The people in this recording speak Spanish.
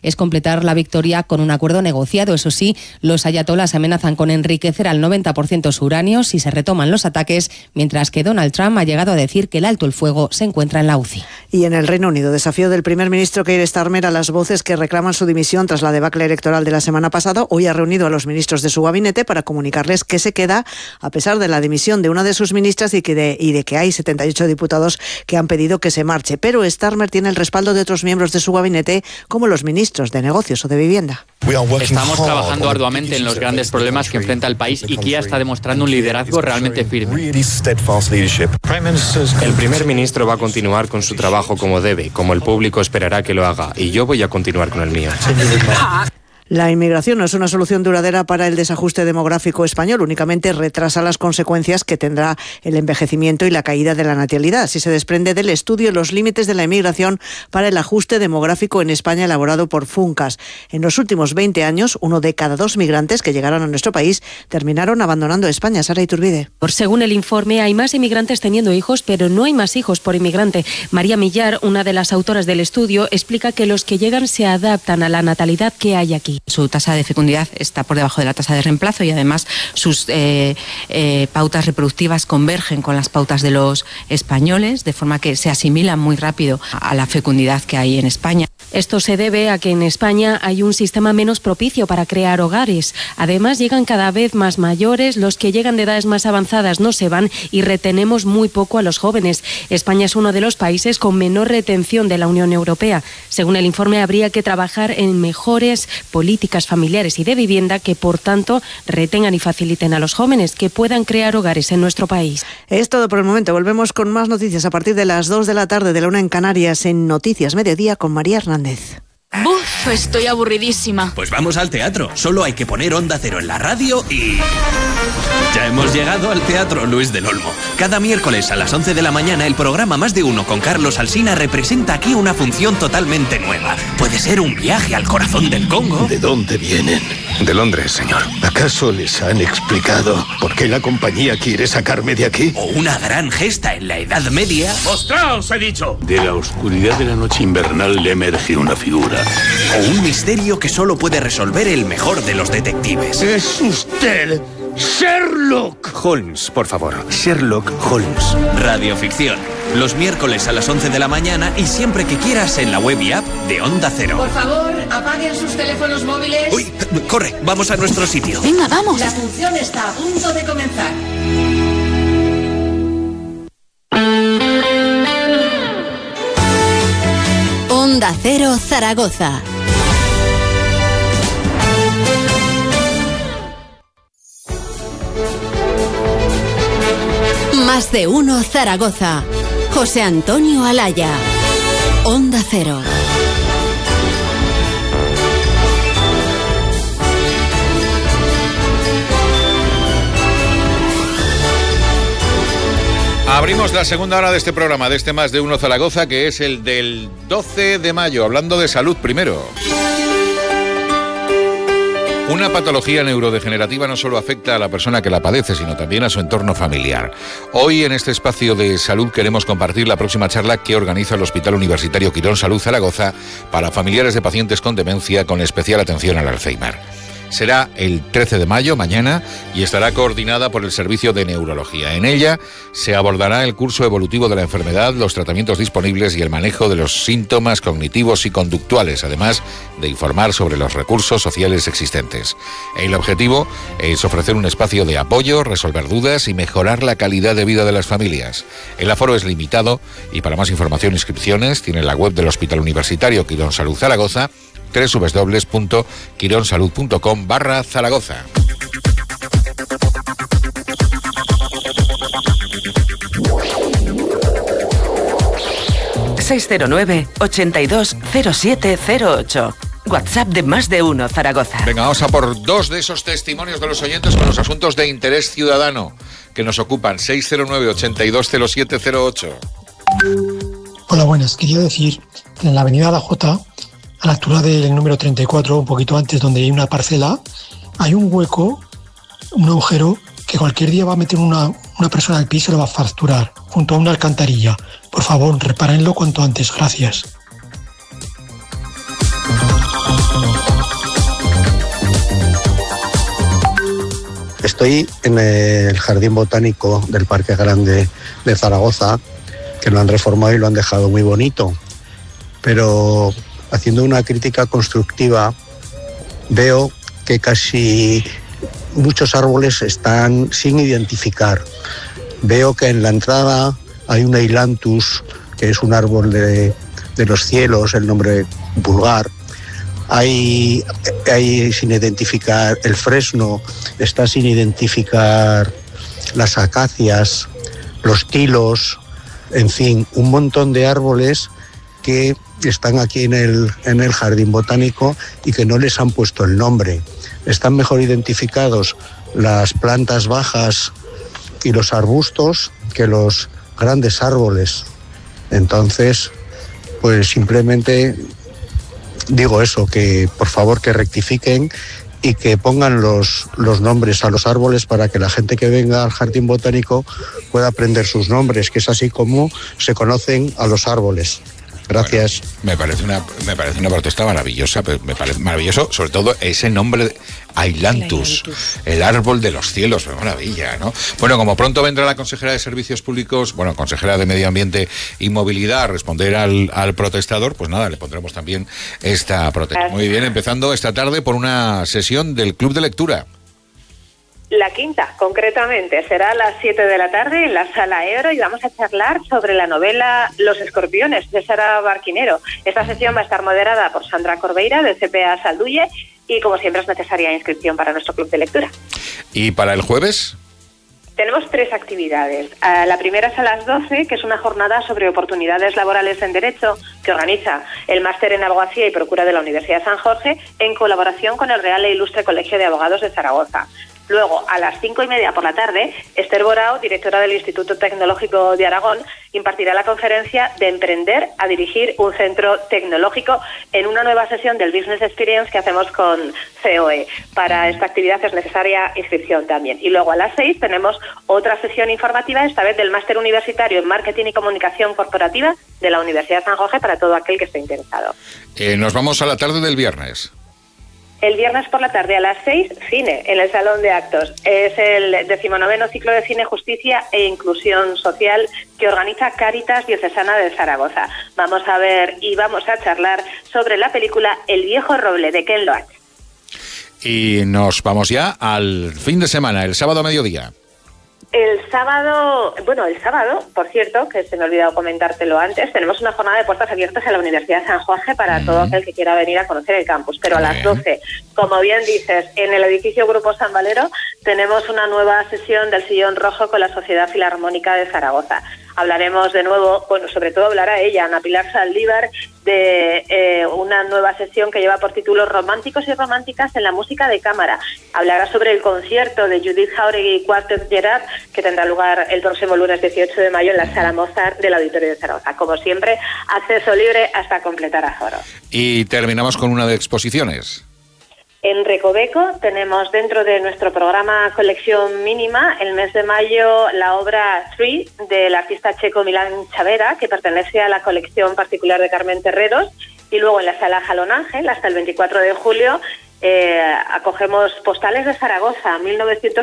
es completar la victoria con un acuerdo negociado. Eso sí, los ayatolás amenazan con enriquecer al 90% su uranio si se retoman los ataques, mientras que Donald Trump ha llegado a decir que el alto el fuego se encuentra en la UCI. Y en el Reino Unido, desafío del primer ministro Keir Starmer a las voces que reclaman su dimisión tras la debacle electoral de la semana pasada. Hoy ha reunido a los ministros de su gabinete para comunicarles que se queda a pesar de la dimisión de una de sus ministras y de que hay 78 diputados que han pedido que se marche. Pero Starmer tiene el respaldo de otros miembros de su gabinete, como los ministros de Negocios o de Vivienda. Estamos trabajando arduamente en los grandes problemas que enfrenta el país y Keir está demostrando un liderazgo realmente firme. El primer ministro va a continuar con su trabajo como debe, como el público esperará que lo haga, y yo voy a continuar con el mío. La inmigración no es una solución duradera para el desajuste demográfico español, únicamente retrasa las consecuencias que tendrá el envejecimiento y la caída de la natalidad. Así se desprende del estudio Los límites de la inmigración para el ajuste demográfico en España, elaborado por Funcas. En los últimos 20 años, 1 de cada 2 migrantes que llegaron a nuestro país terminaron abandonando España. Sara Iturbide. Según el informe, hay más inmigrantes teniendo hijos, pero no hay más hijos por inmigrante. María Millar, una de las autoras del estudio, explica que los que llegan se adaptan a la natalidad que hay aquí. Su tasa de fecundidad está por debajo de la tasa de reemplazo y además sus pautas reproductivas convergen con las pautas de los españoles, de forma que se asimilan muy rápido a la fecundidad que hay en España. Esto se debe a que en España hay un sistema menos propicio para crear hogares. Además, llegan cada vez más mayores, los que llegan de edades más avanzadas no se van y retenemos muy poco a los jóvenes. España es uno de los países con menor retención de la Unión Europea. Según el informe, habría que trabajar en mejores políticas familiares y de vivienda que, por tanto, retengan y faciliten a los jóvenes que puedan crear hogares en nuestro país. Es todo por el momento. Volvemos con más noticias a partir de las 2 de la tarde, de la 1 en Canarias, en Noticias Mediodía con María Hernández. ¡Buf! Estoy aburridísima. Pues vamos al teatro. Solo hay que poner Onda Cero en la radio y... Ya hemos llegado al Teatro Luis del Olmo. Cada miércoles a las 11 de la mañana, el programa Más de Uno con Carlos Alsina representa aquí una función totalmente nueva. Puede ser un viaje al corazón del Congo. ¿De dónde vienen? De Londres, señor. ¿Acaso les han explicado por qué la compañía quiere sacarme de aquí? O una gran gesta en la Edad Media. ¡Mostraos, he dicho! De la oscuridad de la noche invernal le emerge una figura. O un misterio que solo puede resolver el mejor de los detectives. ¡Es usted Sherlock Holmes, por favor. Sherlock Holmes. Radioficción. Los miércoles a las 11 de la mañana y siempre que quieras en la web y app de Onda Cero. Por favor, apaguen sus teléfonos móviles. ¡Uy! Corre, vamos a nuestro sitio. Venga, vamos. La función está a punto de comenzar. Onda Cero Zaragoza. Más de Uno Zaragoza. José Antonio Alaya. Onda Cero. Abrimos la segunda hora de este programa, de este Más de Uno Zaragoza, que es el del 12 de mayo, hablando de salud primero. Una patología neurodegenerativa no solo afecta a la persona que la padece, sino también a su entorno familiar. Hoy en este espacio de salud queremos compartir la próxima charla que organiza el Hospital Universitario Quirón Salud Zaragoza para familiares de pacientes con demencia, con especial atención al Alzheimer. Será el 13 de mayo, mañana, y estará coordinada por el Servicio de Neurología. En ella se abordará el curso evolutivo de la enfermedad, los tratamientos disponibles y el manejo de los síntomas cognitivos y conductuales, además de informar sobre los recursos sociales existentes. El objetivo es ofrecer un espacio de apoyo, resolver dudas y mejorar la calidad de vida de las familias. El aforo es limitado y para más información e inscripciones tiene la web del Hospital Universitario Quirón Salud Zaragoza, www.quironsalud.com/Zaragoza. ...609-820708... WhatsApp de Más de Uno Zaragoza. Venga, vamos a por 2 de esos testimonios de los oyentes con los asuntos de interés ciudadano que nos ocupan. 609-820708. Hola, buenas. Quería decir que en la avenida La Jota, a la altura del número 34, un poquito antes, donde hay una parcela, hay un hueco, un agujero, que cualquier día va a meter una persona al piso y lo va a fracturar, junto a una alcantarilla. Por favor, repárenlo cuanto antes. Gracias. Estoy en el Jardín Botánico del Parque Grande de Zaragoza, que lo han reformado y lo han dejado muy bonito. Pero haciendo una crítica constructiva, veo que casi muchos árboles están sin identificar. Veo que en la entrada hay un ailanthus, que es un árbol de los cielos, el nombre vulgar. Hay sin identificar el fresno, está sin identificar las acacias, los tilos, en fin, un montón de árboles que están aquí en el Jardín Botánico y que no les han puesto el nombre. Están mejor identificados las plantas bajas y los arbustos que los grandes árboles. Entonces, pues simplemente digo eso, que por favor que rectifiquen y que pongan los nombres a los árboles para que la gente que venga al Jardín Botánico pueda aprender sus nombres, que es así como se conocen a los árboles. Gracias. Bueno, me parece una protesta maravillosa, pero me parece maravilloso, sobre todo ese nombre de ailanthus, el árbol de los cielos, qué maravilla, ¿no? Bueno, como pronto vendrá la consejera de Servicios Públicos, consejera de Medio Ambiente y Movilidad a responder al protestador, pues nada, le pondremos también esta protesta. Muy bien, empezando esta tarde por una sesión del Club de Lectura. La quinta, concretamente, será a las 7 de la tarde en la Sala Ebro y vamos a charlar sobre la novela Los Escorpiones, de Sara Barquinero. Esta sesión va a estar moderada por Sandra Corbeira, del CPA Salduye, y como siempre es necesaria inscripción para nuestro club de lectura. ¿Y para el jueves? Tenemos 3 actividades. La primera es a las 12, que es una jornada sobre oportunidades laborales en Derecho, que organiza el Máster en Abogacía y Procura de la Universidad de San Jorge, en colaboración con el Real e Ilustre Colegio de Abogados de Zaragoza. Luego, a las 5:30 por la tarde, Esther Borao, directora del Instituto Tecnológico de Aragón, impartirá la conferencia de Emprender a dirigir un centro tecnológico en una nueva sesión del Business Experience que hacemos con COE. Para esta actividad es necesaria inscripción también. Y luego a las 6 tenemos otra sesión informativa, esta vez del Máster Universitario en Marketing y Comunicación Corporativa de la Universidad de San Jorge para todo aquel que esté interesado. Nos vamos a la tarde del viernes. El viernes por la tarde a las 6, cine, en el Salón de Actos. Es el 19º ciclo de Cine, Justicia e Inclusión Social que organiza Cáritas Diocesana de Zaragoza. Vamos a ver y vamos a charlar sobre la película El viejo roble, de Ken Loach. Y nos vamos ya al fin de semana, el sábado a mediodía. El sábado, por cierto, que se me ha olvidado comentártelo antes, tenemos una jornada de puertas abiertas en la Universidad de San Jorge para todo aquel que quiera venir a conocer el campus. Pero a las 12, como bien dices, en el edificio Grupo San Valero tenemos una nueva sesión del Sillón Rojo con la Sociedad Filarmónica de Zaragoza. Hablaremos de nuevo, sobre todo hablará ella, Ana Pilar Saldívar, de una nueva sesión que lleva por título Románticos y Románticas en la Música de Cámara. Hablará sobre el concierto de Judith Jauregui y Quartet Gerard, que tendrá lugar el próximo lunes 18 de mayo en la Sala Mozart del Auditorio de Zaragoza. Como siempre, acceso libre hasta completar aforo. Y terminamos con una de exposiciones. En Recoveco tenemos dentro de nuestro programa Colección Mínima, el mes de mayo, la obra Three del artista checo Milan Chavera, que pertenece a la colección particular de Carmen Terreros, y luego en la Sala Jalón Ángel, hasta el 24 de julio, acogemos Postales de Zaragoza, 1900